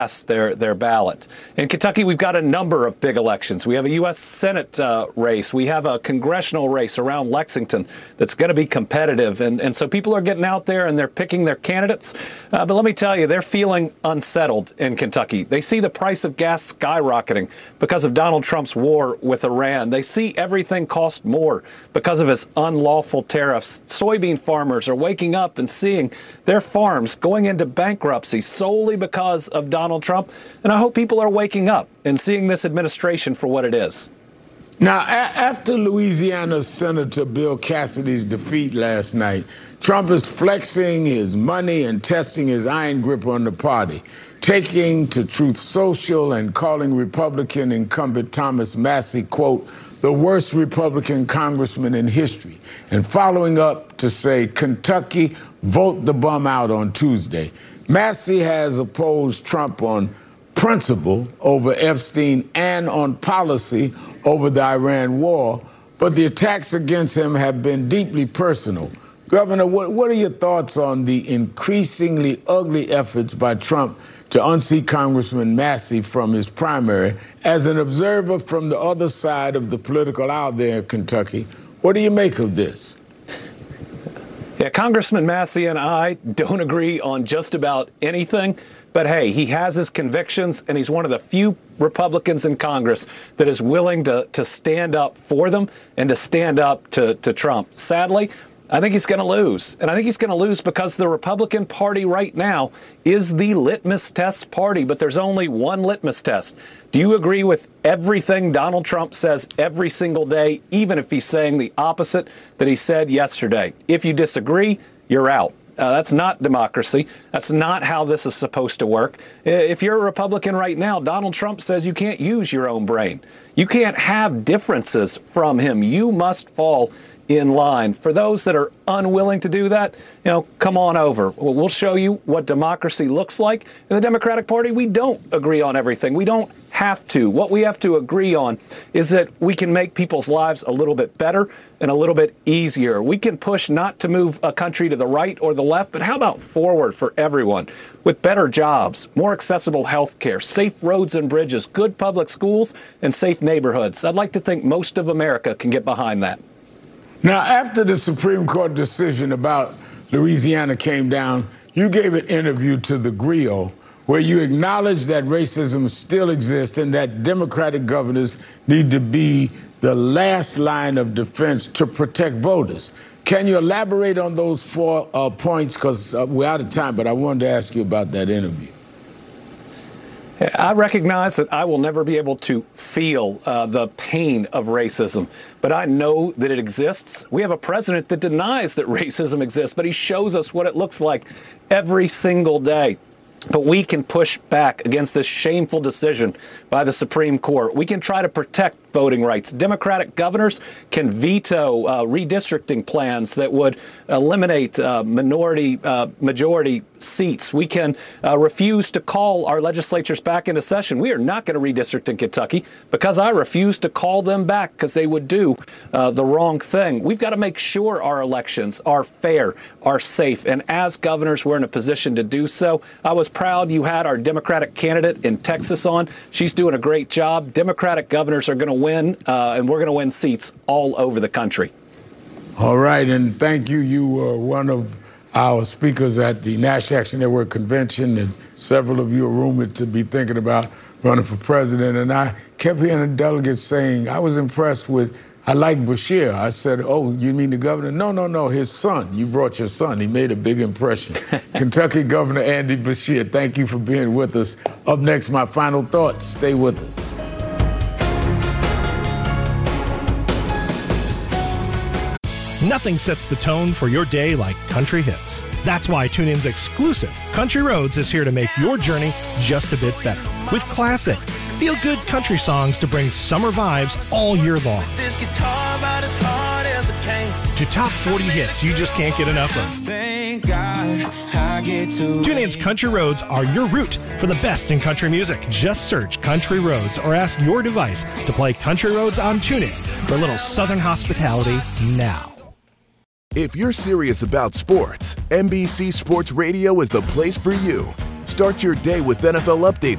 their ballot. In Kentucky, we've got a number of big elections. We have a U.S. Senate race. We have a congressional race around Lexington that's going to be competitive. And so people are getting out there and they're picking their candidates. But let me tell you, they're feeling unsettled in Kentucky. They see the price of gas skyrocketing because of Donald Trump's war with Iran. They see everything cost more because of his unlawful tariffs. Soybean farmers are waking up and seeing their farms going into bankruptcy solely because of Donald Trump, and I hope people are waking up and seeing this administration for what it is. Now, after Louisiana Senator Bill Cassidy's defeat last night, Trump is flexing his money and testing his iron grip on the party, taking to Truth Social and calling Republican incumbent Thomas Massie, quote, the worst Republican congressman in history, and following up to say, Kentucky, vote the bum out on Tuesday. Massie has opposed Trump on principle over Epstein and on policy over the Iran war, but the attacks against him have been deeply personal. Governor, what are your thoughts on the increasingly ugly efforts by Trump to unseat Congressman Massie from his primary? As an observer from the other side of the political aisle there in Kentucky, what do you make of this? Yeah, Congressman Massie and I don't agree on just about anything. But hey, he has his convictions, and he's one of the few Republicans in Congress that is willing to stand up for them and to stand up to Trump. Sadly, I think he's going to lose. And I think he's going to lose because the Republican Party right now is the litmus test party. But there's only one litmus test. Do you agree with everything Donald Trump says every single day, even if he's saying the opposite that he said yesterday? If you disagree, you're out. That's not democracy. That's not how this is supposed to work. If you're a Republican right now, Donald Trump says you can't use your own brain. You can't have differences from him. You must fall in line. For those that are unwilling to do that, come on over. We'll show you what democracy looks like. In the Democratic Party, we don't agree on everything. We don't have to. What we have to agree on is that we can make people's lives a little bit better and a little bit easier. We can push not to move a country to the right or the left, but how about forward for everyone with better jobs, more accessible health care, safe roads and bridges, good public schools, and safe neighborhoods. I'd like to think most of America can get behind that. Now, after the Supreme Court decision about Louisiana came down, you gave an interview to The Griot where you acknowledged that racism still exists and that Democratic governors need to be the last line of defense to protect voters. Can you elaborate on those 4 points? Because we're out of time, but I wanted to ask you about that interview. I recognize that I will never be able to feel the pain of racism, but I know that it exists. We have a president that denies that racism exists, but he shows us what it looks like every single day. But we can push back against this shameful decision by the Supreme Court. We can try to protect voting rights. Democratic governors can veto redistricting plans that would eliminate majority seats. We can refuse to call our legislatures back into session. We are not going to redistrict in Kentucky because I refuse to call them back because they would do the wrong thing. We've got to make sure our elections are fair, are safe, and as governors, we're in a position to do so. I was proud you had our Democratic candidate in Texas on. She's doing a great job. Democratic governors are going to win, and we're going to win seats all over the country. All right, and thank you. You were one of our speakers at the National Action Network convention, and several of you are rumored to be thinking about running for president. And I kept hearing the delegates saying, I was impressed with, I like Beshear. I said, oh, you mean the governor? No, his son. You brought your son. He made a big impression. Kentucky Governor Andy Beshear, thank you for being with us. Up next, my final thoughts. Stay with us. Nothing sets the tone for your day like country hits. That's why TuneIn's exclusive Country Roads is here to make your journey just a bit better. With classic, feel-good country songs to bring summer vibes all year long. To top 40 hits you just can't get enough of. TuneIn's Country Roads are your route for the best in country music. Just search Country Roads or ask your device to play Country Roads on TuneIn for a little Southern hospitality now. If you're serious about sports, NBC Sports Radio is the place for you. Start your day with NFL updates